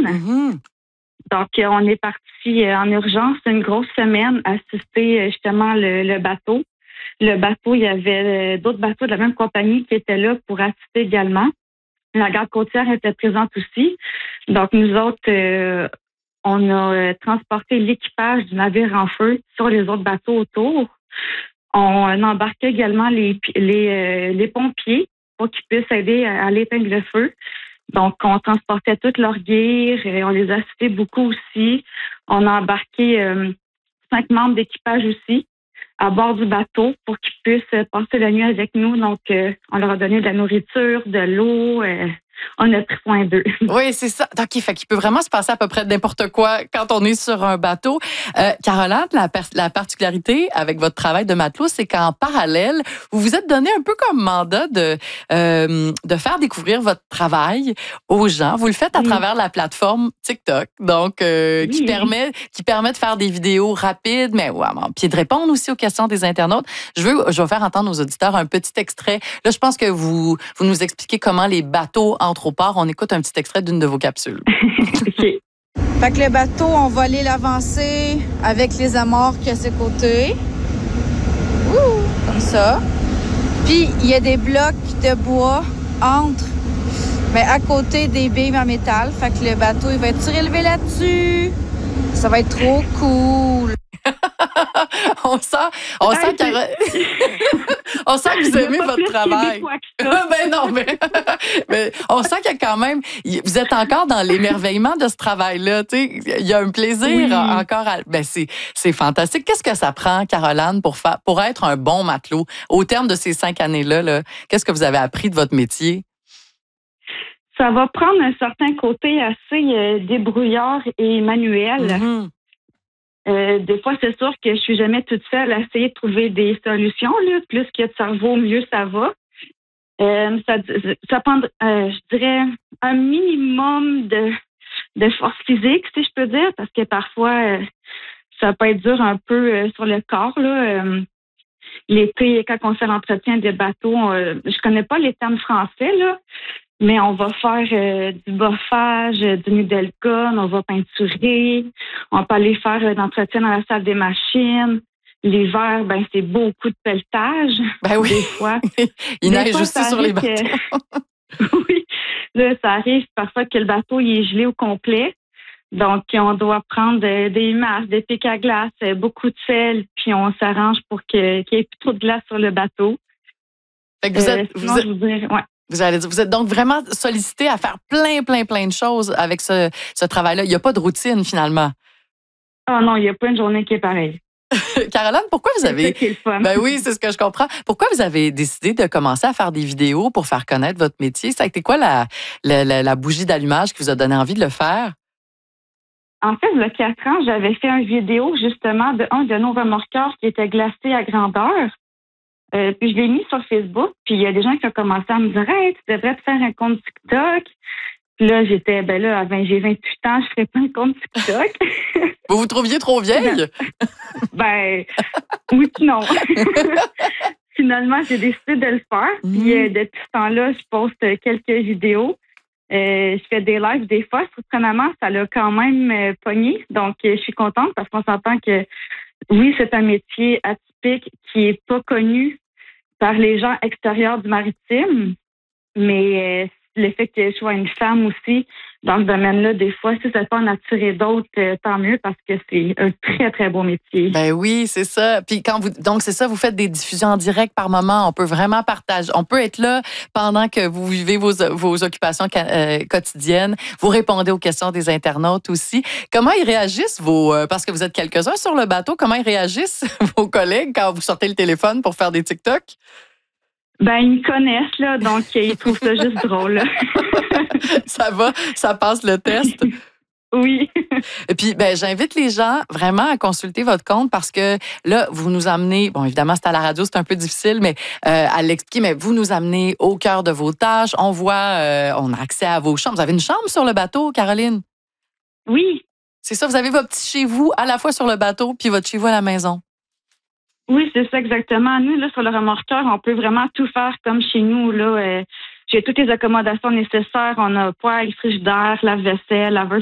Mm-hmm. Donc, on est parti en urgence une grosse semaine assister justement le bateau. Le bateau, il y avait d'autres bateaux de la même compagnie qui étaient là pour assister également. La garde côtière était présente aussi. Donc, nous autres, on a transporté l'équipage du navire en feu sur les autres bateaux autour. On embarquait également les pompiers pour qu'ils puissent aider à l'éteindre le feu. Donc, on transportait toute leur gear, on les assistait beaucoup aussi. On a embarqué 5 membres d'équipage aussi à bord du bateau pour qu'ils puissent passer la nuit avec nous. Donc, on leur a donné de la nourriture, de l'eau. On a pris soin d'eux. Oui, c'est ça. OK, fait qu'il peut vraiment se passer à peu près n'importe quoi quand on est sur un bateau. Caroline, la particularité avec votre travail de matelot, c'est qu'en parallèle, vous vous êtes donné un peu comme mandat de faire découvrir votre travail aux gens. Vous le faites à travers la plateforme TikTok, donc qui permet de faire des vidéos rapides, mais puis de répondre aussi aux questions des internautes. Je vais faire entendre aux auditeurs un petit extrait. Là, je pense que vous nous expliquez comment les bateaux entrent au port. On écoute un petit extrait d'une de vos capsules. OK. Fait que le bateau, on va aller l'avancer avec les amorques à ses côtés. Ouh, comme ça. Puis, il y a des blocs de bois mais à côté des beams en métal. Fait que le bateau, il va être surélevé là-dessus. Ça va être trop cool. on sent que vous aimez votre travail. Ben non, mais on sent qu'il y a quand même, vous êtes encore dans l'émerveillement de ce travail-là. Tu sais, il y a un plaisir encore. C'est fantastique. Qu'est-ce que ça prend, Caroline, pour être un bon matelot au terme de ces 5 années-là? Là, qu'est-ce que vous avez appris de votre métier? Ça va prendre un certain côté assez débrouillard et manuel. Mm-hmm. Des fois, c'est sûr que je suis jamais toute seule à essayer de trouver des solutions. Là. Plus qu'il y a de cerveau, mieux ça va. Ça prend, je dirais, un minimum de force physique, si je peux dire, parce que parfois, ça peut être dur un peu sur le corps. Là. L'été, quand on fait l'entretien des bateaux, je connais pas les termes français, là. Mais on va faire du boffage, du noodle gun, on va peinturer, on peut aller faire d'entretien dans la salle des machines. L'hiver, c'est beaucoup de pelletage. Ben oui. Des fois. Il neige aussi sur les bateaux. Oui. Là, ça arrive parfois que le bateau il est gelé au complet. Donc, on doit prendre des masses, des pics à glace, beaucoup de sel, puis on s'arrange pour qu'il n'y ait plus trop de glace sur le bateau. Fait que vous êtes donc vraiment sollicité à faire plein de choses avec ce travail-là. Il n'y a pas de routine, finalement. Ah non, il n'y a pas une journée qui est pareille. Caroline, pourquoi vous avez... C'est ça qui est le fun. Ben oui, c'est ce que je comprends. Pourquoi vous avez décidé de commencer à faire des vidéos pour faire connaître votre métier? Ça a été quoi la bougie d'allumage qui vous a donné envie de le faire? En fait, il y a 4 ans, j'avais fait une vidéo, justement, d'un de nos remorqueurs qui était glacé à grandeur. Puis je l'ai mis sur Facebook, puis il y a des gens qui ont commencé à me dire « Hey, tu devrais te faire un compte TikTok. » Puis là, j'ai 28 ans, je ferais pas un compte TikTok. Vous vous trouviez trop vieille? Oui puis non. Finalement, j'ai décidé de le faire. Puis depuis ce temps-là, je poste quelques vidéos. Je fais des lives des fois. Surprenamment, ça l'a quand même pogné. Donc, je suis contente parce qu'on s'entend que oui, c'est un métier atypique qui est pas connu par les gens extérieurs du maritime, mais le fait que je sois une femme aussi dans ce domaine-là, des fois, si ça peut en attirer d'autres, tant mieux parce que c'est un très, très beau métier. Ben oui, c'est ça. Puis donc c'est ça, vous faites des diffusions en direct par moment. On peut vraiment partager. On peut être là pendant que vous vivez vos occupations quotidiennes. Vous répondez aux questions des internautes aussi. Comment ils réagissent parce que vous êtes quelques-uns sur le bateau, comment ils réagissent vos collègues quand vous sortez le téléphone pour faire des TikTok? Ils me connaissent, là, donc ils trouvent ça juste drôle. Ça va, ça passe le test. Oui. Et puis, j'invite les gens vraiment à consulter votre compte parce que là, vous nous amenez, bon, évidemment, c'est à la radio, c'est un peu difficile, mais à l'expliquer, mais vous nous amenez au cœur de vos tâches. On voit, on a accès à vos chambres. Vous avez une chambre sur le bateau, Caroline? Oui. C'est ça, vous avez votre petit chez vous à la fois sur le bateau puis votre chez vous à la maison. Oui, c'est ça exactement. Nous, là, sur le remorqueur, on peut vraiment tout faire comme chez nous. Là, j'ai toutes les accommodations nécessaires. On a poêle, frigidaire, lave-vaisselle, laveuse